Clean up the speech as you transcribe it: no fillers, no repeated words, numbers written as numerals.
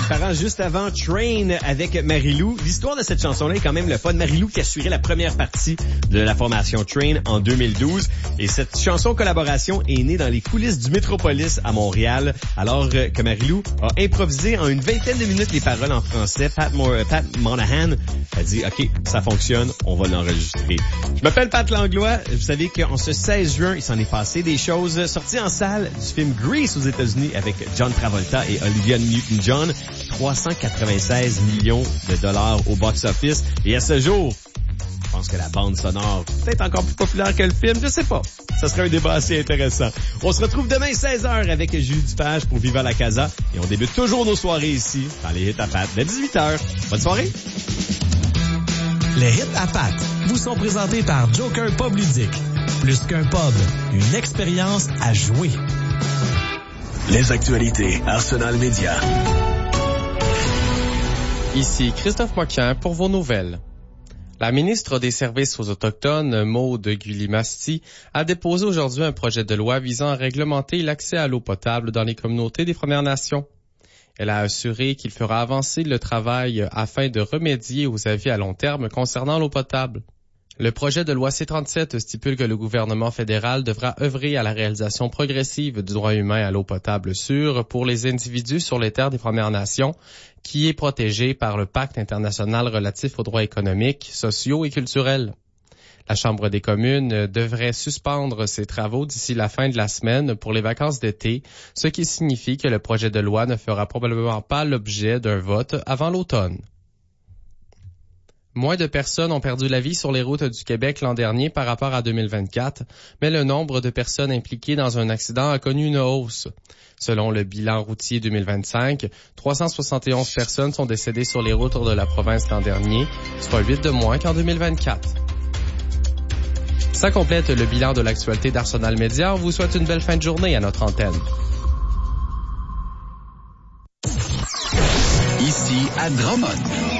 parents juste avant Train avec Marie-Lou. L'histoire de cette chanson-là est quand même le fun. Marie-Lou qui assurait la première partie de la formation Train en 2012. Et cette chanson collaboration est née dans les coulisses du Métropolis à Montréal, alors que Marie-Lou a improvisé en une vingtaine de minutes les paroles en français. Pat Monahan a dit « OK, ça fonctionne, on va l'enregistrer ». Je m'appelle Pat Langlois. Vous savez qu'en ce 16 juin, il s'en est passé des choses. Sorti en salle du film Grease aux États-Unis avec John Travolta et Olivia Newton-John. 396 millions de dollars au box-office. Et à ce jour, je pense que la bande sonore est peut-être encore plus populaire que le film. Je sais pas. Ça serait un débat assez intéressant. On se retrouve demain 16h avec Jules Dupage pour Viva la Casa. Et on débute toujours nos soirées ici, dans les hits à Pat, dès 18h. Bonne soirée! Les hits à Pat vous sont présentés par Joker Pub Ludique. Plus qu'un pub, une expérience à jouer. Les actualités Arsenal Média. Ici Christophe Moquin pour vos nouvelles. La ministre des Services aux Autochtones, Maude Guillemasti, a déposé aujourd'hui un projet de loi visant à réglementer l'accès à l'eau potable dans les communautés des Premières Nations. Elle a assuré qu'il fera avancer le travail afin de remédier aux avis à long terme concernant l'eau potable. Le projet de loi C-37 stipule que le gouvernement fédéral devra œuvrer à la réalisation progressive du droit humain à l'eau potable sûre pour les individus sur les terres des Premières Nations, qui est protégé par le Pacte international relatif aux droits économiques, sociaux et culturels. La Chambre des communes devrait suspendre ses travaux d'ici la fin de la semaine pour les vacances d'été, ce qui signifie que le projet de loi ne fera probablement pas l'objet d'un vote avant l'automne. Moins de personnes ont perdu la vie sur les routes du Québec l'an dernier par rapport à 2024, mais le nombre de personnes impliquées dans un accident a connu une hausse. Selon le bilan routier 2025, 371 personnes sont décédées sur les routes de la province l'an dernier, soit 8 de moins qu'en 2024. Ça complète le bilan de l'actualité d'Arsenal Média. On vous souhaite une belle fin de journée à notre antenne. Ici à Drummond.